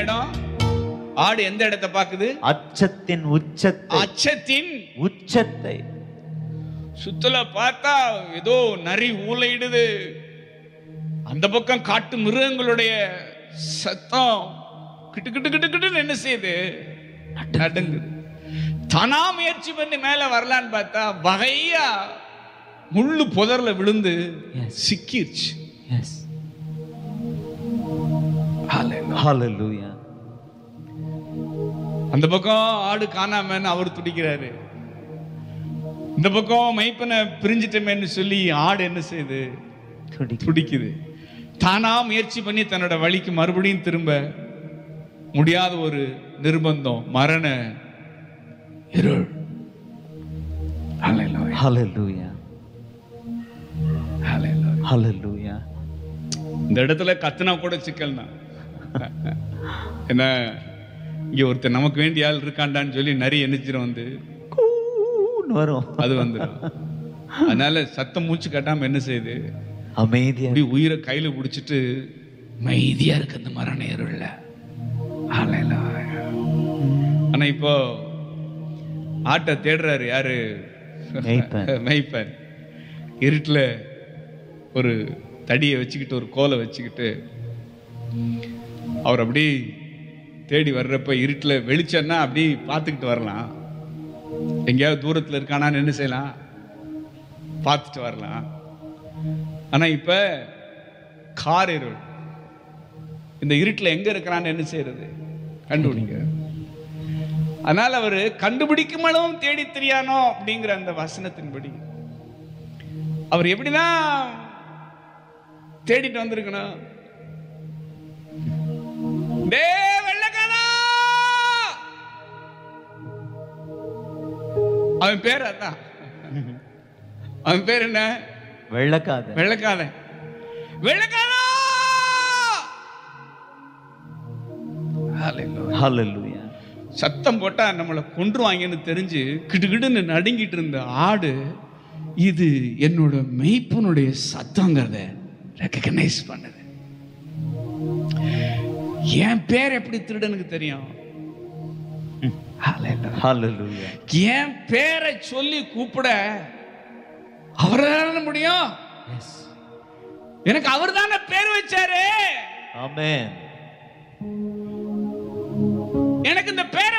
இடம்? ஆடு எந்த இடத்தை பாக்குது? அச்சத்தின் உச்சத்தை. அச்சத்தின் உச்சத்தை. சுத்தல பார்த்தா ஏதோ நரி ஊளையிடுது. அந்த பக்கம் காட்டு மிருகங்களுடைய சத்தம் கிட்டு கிட்டு கிட்டு கிட்டுன்னு என்ன செய்யுது? நடுங்குது. தானா முயற்சி பண்ணி மேல வரலான்னு பார்த்தா வகையா முள்ளு புதர்ல விழுந்து சிக்கிருச்சு. ஹல்லேலூயா. அந்த பக்கம் ஆடு காணாமன்னு அவர் துடிக்கிறாரு. இந்த பக்கம் மைப்பனை பிரிஞ்சிட்டமேன்னு சொல்லி ஆடு என்ன செய்யுது? துடிக்குது. தானா முயற்சி பண்ணி தன்னோட வழிக்கு மறுபடியும் திரும்ப முடியாத ஒரு நிர்பந்தம், மரண இருள். ஹல்லேலூயா. ஹல்லேலூயா. ஹல்லேலூயா. ஹல்லேலூயா. இந்த இடத்துல கத்துனா கூட சிக்கல் தான். என்ன, இங்க ஒருத்தர் நமக்கு வேண்டிய ஆள் இருக்காண்டான்னு சொல்லி நிறைய எண்ணிச்சிரும் வந்து வரும், அது வந்துடும். அதனால சத்தம் மூச்சு கட்டாம என்ன செய்யுது? அமைதியா உயிரை கையில பிடிச்சிட்டு அமைதியா இருக்கு அந்த மரண இருள்ல. ஆனா இப்போ ஆட்டை தேடுறாரு யாரு? மெய்ப்பன். இருட்டுல ஒரு தடியை வச்சுக்கிட்டு ஒரு கோலை வச்சுக்கிட்டு அவர் அப்படி தேடி வர்றப்ப இருட்டுல வெளிச்சம்னா அப்படி பார்த்துக்கிட்டு வரலாம். எங்கேயாவது தூரத்துல இருக்கானான்னு என்ன செய்யலாம்? பார்த்துட்டு வரலாம். ஆனா இப்ப கார் இருள். இந்த இருட்டுல எங்க இருக்கிறான்னு என்ன செய்யறது? கண்டுபிடிக்க. அதனால அவரு கண்டுபிடிக்கும் அளவும் தேடி தெரியானோ அப்படிங்கிற அந்த வசனத்தின்படி அவர் எப்படிதான் தேடிட்டு வந்திருக்கணும்? அவன் பேர் அதான். அவன் பேர் என்ன? வெள்ளக்காதன். வெள்ளக்காதன். வெள்ளக்காதா. ஹல்லேலூயா. சத்தம் போட்டா நம்மளை கொன்றுவாங்கன்னு தெரிஞ்சு கிடுகிடுன்னு நடுங்கிட்டு இருந்த ஆடு இது என்னோட மெய்ப்பனுடைய சத்தங்கிறத ரெகக்னைஸ் பண்ணுது. என் பேர் எப்படி திருடனுக்கு தெரியும்? ஹல்லேலூயா. என் பேரை சொல்லி கூப்பிட அவரால முடியும். எனக்கு அவர் தானே பேர் வச்சாரு. ஆமென். எனக்கு இந்த பேர்